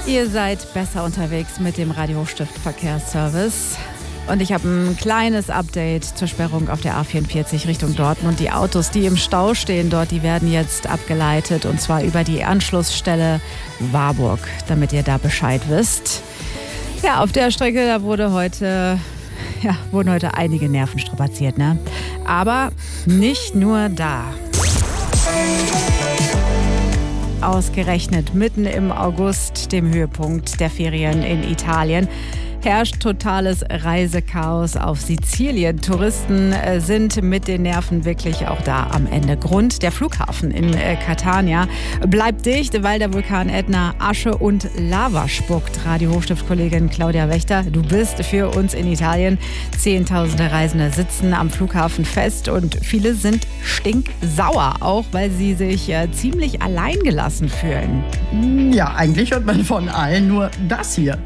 Ihr seid besser unterwegs mit dem Radio Hochstift Verkehrsservice. Und ich habe ein kleines Update zur Sperrung auf der A44 Richtung Dortmund. Die Autos, die im Stau stehen dort, die werden jetzt abgeleitet. Und zwar über die Anschlussstelle Warburg, damit ihr da Bescheid wisst. Ja, auf der Strecke, da wurden heute einige Nerven strapaziert, ne? Aber nicht nur da. Ausgerechnet mitten im August, dem Höhepunkt der Ferien in Italien, herrscht totales Reisechaos auf Sizilien. Touristen sind mit den Nerven wirklich auch da am Ende. Grund: der Flughafen in Catania bleibt dicht, weil der Vulkan Ätna Asche und Lava spuckt. Radio Hochstift-Kollegin Claudia Wächter, du bist für uns in Italien. Zehntausende Reisende sitzen am Flughafen fest und viele sind stinksauer, auch weil sie sich ziemlich alleingelassen fühlen. Ja, eigentlich hört man von allen nur das hier.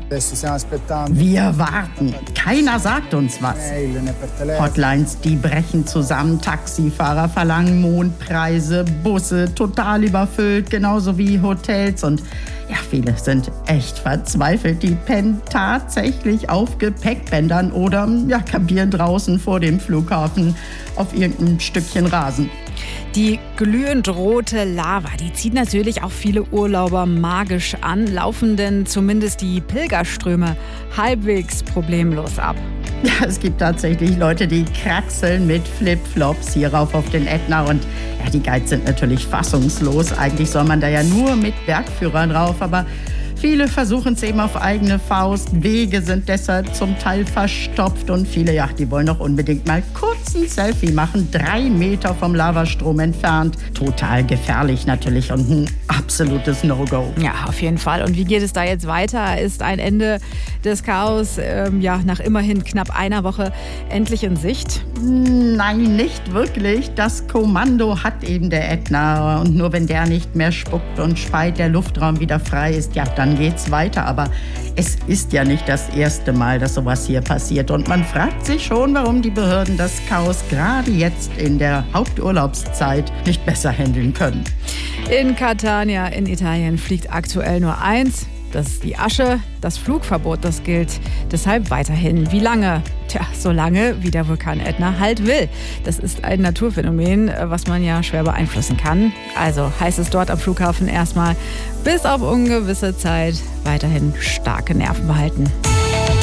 Wir warten. Keiner sagt uns was. Hotlines, die brechen zusammen. Taxifahrer verlangen Mondpreise, Busse total überfüllt, genauso wie Hotels. Und ja, viele sind echt verzweifelt. Die pennen tatsächlich auf Gepäckbändern oder kampieren draußen vor dem Flughafen auf irgendein Stückchen Rasen. Die glühend rote Lava, die zieht natürlich auch viele Urlauber magisch an. Laufen denn zumindest die Pilgerströme halbwegs problemlos ab? Ja, es gibt tatsächlich Leute, die kraxeln mit Flipflops hier rauf auf den Ätna. Und ja, die Guides sind natürlich fassungslos. Eigentlich soll man da ja nur mit Bergführern drauf, aber viele versuchen es eben auf eigene Faust. Wege sind deshalb zum Teil verstopft und viele, die wollen doch unbedingt mal kurz ein Selfie machen. 3 Meter vom Lavastrom entfernt. Total gefährlich natürlich und ein absolutes No-Go. Ja, auf jeden Fall. Und wie geht es da jetzt weiter? Ist ein Ende des Chaos nach immerhin knapp einer Woche endlich in Sicht? Nein, nicht wirklich. Das Kommando hat eben der Ätna. Und nur wenn der nicht mehr spuckt und speit, der Luftraum wieder frei ist, dann geht's weiter. Aber es ist ja nicht das erste Mal, dass sowas hier passiert. Und man fragt sich schon, warum die Behörden das Chaos gerade jetzt in der Haupturlaubszeit nicht besser handeln können. In Catania in Italien fliegt aktuell nur eins. Das ist die Asche. Das Flugverbot, das gilt deshalb weiterhin. Wie lange? Tja, so lange, wie der Vulkan Ätna halt will. Das ist ein Naturphänomen, was man ja schwer beeinflussen kann. Also heißt es dort am Flughafen erstmal bis auf ungewisse Zeit weiterhin starke Nerven behalten.